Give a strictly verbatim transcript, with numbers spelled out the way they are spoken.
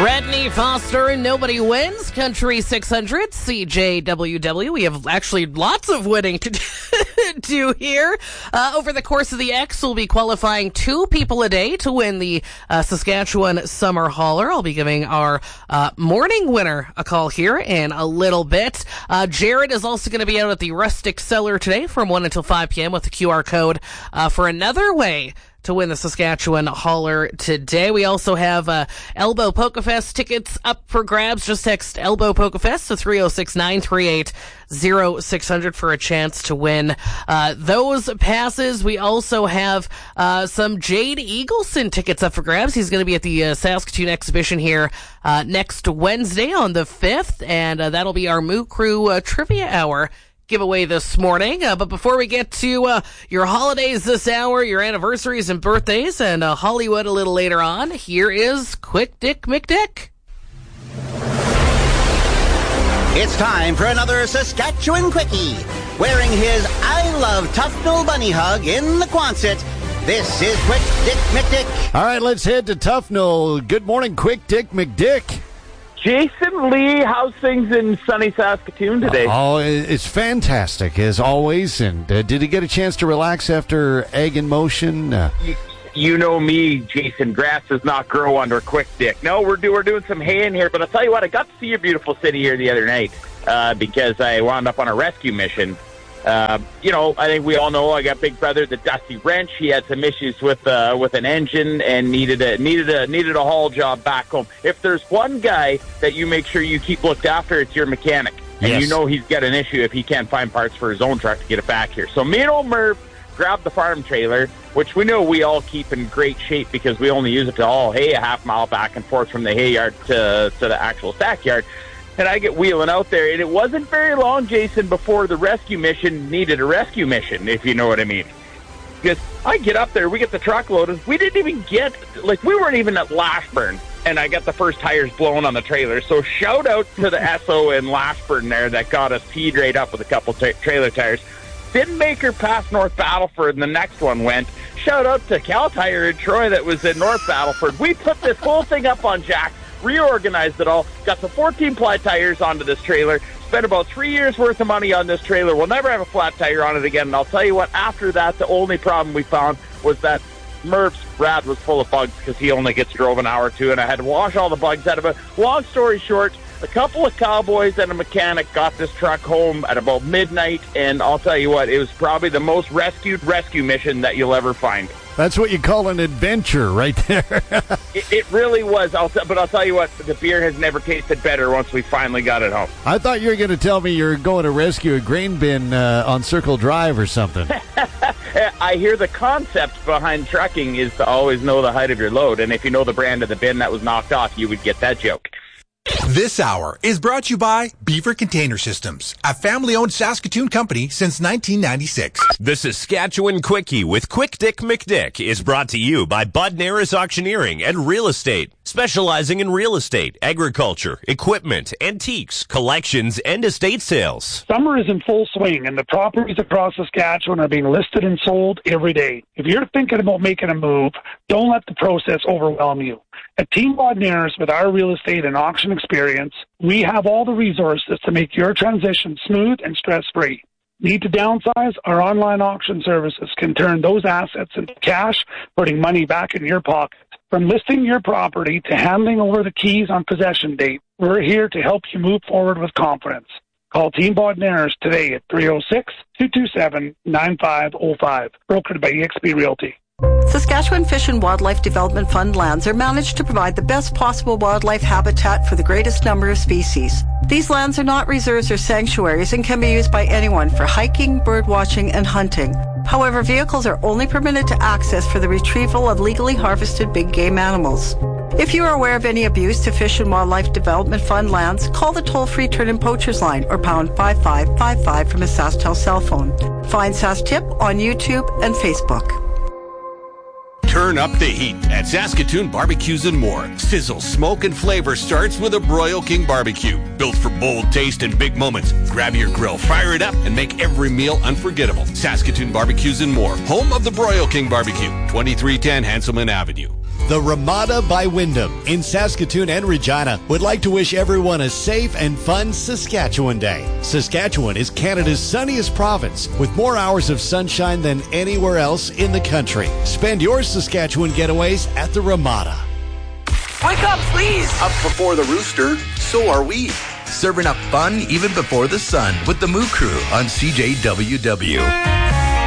Redney Foster and Nobody Wins, Country six hundred, C J W W. We have actually lots of winning to do here. Uh, over the course of the X, we'll be qualifying two people a day to win the uh, Saskatchewan Summer Hauler. I'll be giving our uh, morning winner a call here in a little bit. Uh, Jared is also going to be out at the Rustic Cellar today from one until five p.m. with the Q R code uh, for another way to win the Saskatchewan Hauler today. We also have uh, Elbow PokeFest tickets up for grabs. Just text Elbow PokeFest to three oh six, nine three eight, oh six hundred for a chance to win uh, those passes. We also have uh, some Jade Eagleson tickets up for grabs. He's going to be at the uh, Saskatoon exhibition here uh, next Wednesday on the fifth, and uh, that'll be our Moo Crew uh, Trivia Hour giveaway this morning. Uh, but before we get to uh, your holidays this hour, your anniversaries and birthdays, and uh, Hollywood a little later on, here is Quick Dick McDick. It's time for another Saskatchewan Quickie. Wearing his I Love Tufnell bunny hug in the Quonset, this is Quick Dick McDick. All right, let's head to Tufnell. Good morning, Quick Dick McDick. Jason Lee, how's things in sunny Saskatoon today? Oh, it's fantastic, as always. And uh, did he get a chance to relax after Egg in Motion? Uh, you, you know me, Jason. Grass does not grow under Quick Dick. No, we're, do, we're doing some hay in here. But I'll tell you what, I got to see your beautiful city here the other night uh, because I wound up on a rescue mission. Uh, you know, I think we all know I got big brother, the Dusty Wrench. He had some issues with uh, with an engine and needed a needed a needed a haul job back home. If there's one guy that you make sure you keep looked after, it's your mechanic. And yes. You know he's got an issue if he can't find parts for his own truck to get it back here. So me and old Merv grabbed the farm trailer, which we know we all keep in great shape because we only use it to haul hay a half mile back and forth from the hay yard to to the actual stack yard. And I get wheeling out there, and it wasn't very long, Jason, before the rescue mission needed a rescue mission, if you know what I mean. Because I get up there, we get the truck loaded. We didn't even get, like, we weren't even at Lashburn, and I got the first tires blown on the trailer. So shout out to the S O in Lashburn there that got us teed right up with a couple tra- trailer tires. Didn't make her past North Battleford, and the next one went. Shout out to Cal Tire in Troy that was in North Battleford. We put this whole thing up on jacks, reorganized it all, got the fourteen-ply tires onto this trailer, spent about three years' worth of money on this trailer. We'll never have a flat tire on it again, and I'll tell you what, after that, the only problem we found was that Merv's rad was full of bugs because he only gets drove an hour or two, and I had to wash all the bugs out of it. Long story short, a couple of cowboys and a mechanic got this truck home at about midnight, and I'll tell you what, it was probably the most rescued rescue mission that you'll ever find. That's what you call an adventure right there. it, it really was, I'll t- but I'll tell you what, the beer has never tasted better once we finally got it home. I thought you were going to tell me you're going to rescue a grain bin uh, on Circle Drive or something. I hear the concept behind trucking is to always know the height of your load, and if you know the brand of the bin that was knocked off, you would get that joke. This hour is brought to you by Beaver Container Systems, a family-owned Saskatoon company since nineteen ninety-six. The Saskatchewan Quickie with Quick Dick McDick is brought to you by Bud Naris Auctioneering and Real Estate, specializing in real estate, agriculture, equipment, antiques, collections, and estate sales. Summer is in full swing, and the properties across Saskatchewan are being listed and sold every day. If you're thinking about making a move, don't let the process overwhelm you. At Team Bud Naris, with our real estate and auction experience, we have all the resources to make your transition smooth and stress-free. Need to downsize? Our online auction services can turn those assets into cash, putting money back in your pocket. From listing your property to handing over the keys on possession date, we're here to help you move forward with confidence. Call Team Bud Naris today at three oh six, two two seven, nine five oh five, brokered by E X P Realty. Saskatchewan Fish and Wildlife Development Fund lands are managed to provide the best possible wildlife habitat for the greatest number of species. These lands are not reserves or sanctuaries and can be used by anyone for hiking, bird watching, and hunting. However, vehicles are only permitted to access for the retrieval of legally harvested big game animals. If you are aware of any abuse to Fish and Wildlife Development Fund lands, call the toll-free Turn-In Poachers line or pound five five five five from a SaskTel cell phone. Find SaskTip on YouTube and Facebook. Turn up the heat at Saskatoon Barbecues and More. Sizzle, smoke, and flavor starts with a Broil King Barbecue. Built for bold taste and big moments. Grab your grill, fire it up, and make every meal unforgettable. Saskatoon Barbecues and More. Home of the Broil King Barbecue. twenty-three ten Hanselman Avenue. The Ramada by Wyndham in Saskatoon and Regina would like to wish everyone a safe and fun Saskatchewan Day. Saskatchewan is Canada's sunniest province with more hours of sunshine than anywhere else in the country. Spend your Saskatchewan getaways at the Ramada. Wake up, please! Up before the rooster, so are we. Serving up fun even before the sun with the Moo Crew on C J W W.